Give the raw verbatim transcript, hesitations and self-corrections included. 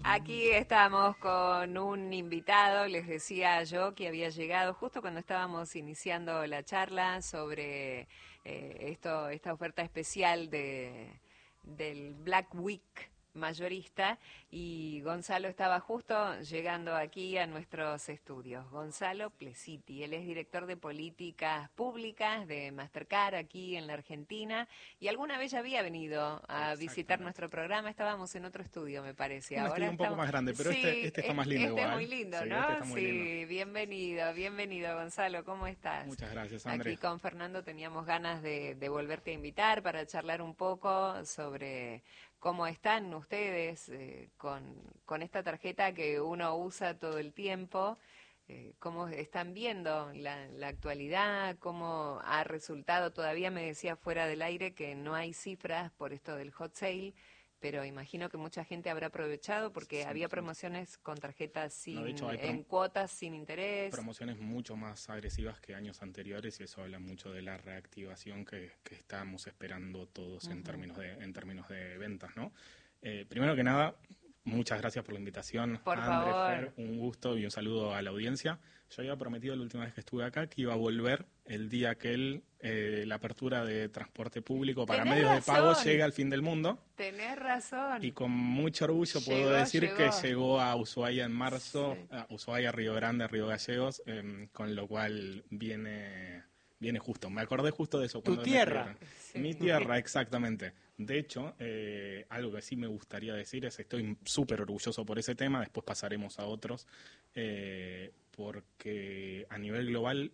Aquí estamos con un invitado, les decía yo que había llegado justo cuando estábamos iniciando la charla sobre eh, esto, esta oferta especial de, del Black Week mayorista, y Gonzalo estaba justo llegando aquí a nuestros estudios. Gonzalo Plesiti, él es director de políticas públicas de Mastercard aquí en la Argentina, y alguna vez ya había venido a visitar nuestro programa. Estábamos en otro estudio, me parece. Un Ahora estudio un poco estamos... más grande, pero sí, este, este está más lindo este igual. es muy lindo, Sí, ¿no? este está muy Sí, lindo. bienvenido, bienvenido, Gonzalo, ¿cómo estás? Muchas gracias, André. Aquí con Fernando teníamos ganas de, de volverte a invitar para charlar un poco sobre cómo están ustedes eh, con, con esta tarjeta que uno usa todo el tiempo, eh, cómo están viendo la, la actualidad, cómo ha resultado. Todavía me decía fuera del aire que no hay cifras por esto del hot sale, pero imagino que mucha gente habrá aprovechado porque cien había por ciento. promociones con tarjetas sin, No, de hecho, hay en prom cuotas sin interés. promociones mucho más agresivas que años anteriores, y eso habla mucho de la reactivación que, que estamos esperando todos uh-huh. en términos de en términos de ventas, ¿no? Eh, primero que nada, muchas gracias por la invitación, por André, favor. Fer, un gusto y un saludo a la audiencia. Yo había prometido la última vez que estuve acá que iba a volver el día que el, eh, la apertura de transporte público para Tenés medios razón. de pago llega al fin del mundo. Tenés razón. Y con mucho orgullo llegó, puedo decir llegó. que llegó a Ushuaia en marzo, sí. a Ushuaia, Río Grande, Río Gallegos, eh, con lo cual viene, viene justo. Me acordé justo de eso. ¿Tu tierra? Sí. Mi tierra, exactamente. De hecho, eh, algo que sí me gustaría decir es que estoy súper orgulloso por ese tema, después pasaremos a otros, eh, porque a nivel global